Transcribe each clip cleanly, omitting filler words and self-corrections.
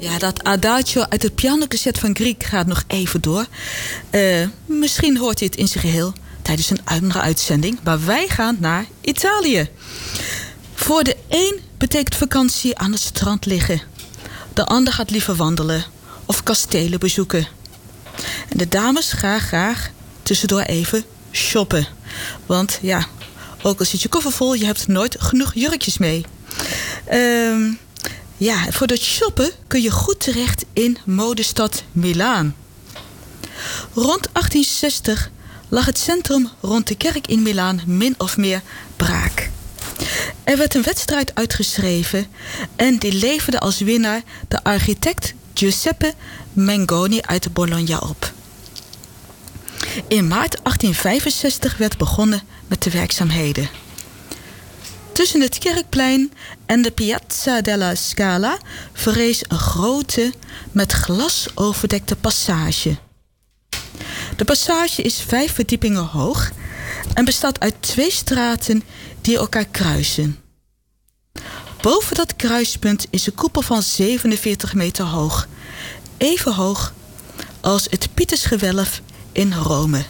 Ja, dat adagio uit het pianocassette van Grieg gaat nog even door. Misschien hoort hij het in zijn geheel tijdens een andere uitzending. Maar wij gaan naar Italië. Voor de een betekent vakantie aan het strand liggen. De ander gaat liever wandelen of kastelen bezoeken. En de dames gaan graag tussendoor even shoppen. Want ja, ook al zit je koffer vol, je hebt nooit genoeg jurkjes mee. Ja, voor dat shoppen kun je goed terecht in modestad Milaan. Rond 1860 lag het centrum rond de kerk in Milaan min of meer braak. Er werd een wedstrijd uitgeschreven en die leverde als winnaar de architect Giuseppe Mengoni uit Bologna op. In maart 1865 werd begonnen met de werkzaamheden. Tussen het Kerkplein en de Piazza della Scala verrees een grote, met glas overdekte passage. De passage is 5 verdiepingen hoog en bestaat uit 2 straten die elkaar kruisen. Boven dat kruispunt is een koepel van 47 meter hoog, even hoog als het Pietersgewelf in Rome.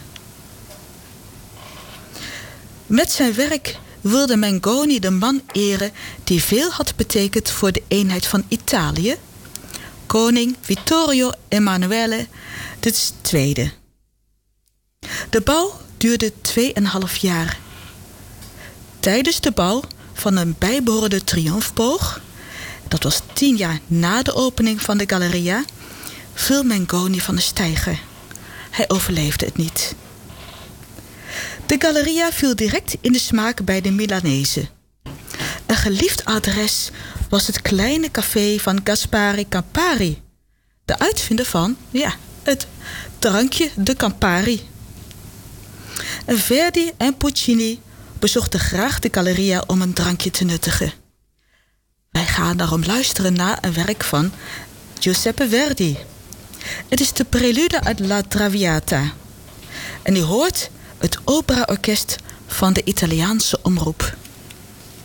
Met zijn werk wilde Mengoni de man eren die veel had betekend voor de eenheid van Italië, koning Vittorio Emanuele II. De bouw duurde 2,5 jaar. Tijdens de bouw van een bijbehorende triomfboog, dat was 10 jaar na de opening van de Galleria, viel Mengoni van de steiger. Hij overleefde het niet. De Galleria viel direct in de smaak bij de Milanezen. Een geliefd adres was het kleine café van Gaspare Campari, de uitvinder van, het drankje de Campari. En Verdi en Puccini bezochten graag de Galleria om een drankje te nuttigen. Wij gaan daarom luisteren naar een werk van Giuseppe Verdi. Het is de prelude uit La Traviata. En u hoort het operaorkest van de Italiaanse omroep.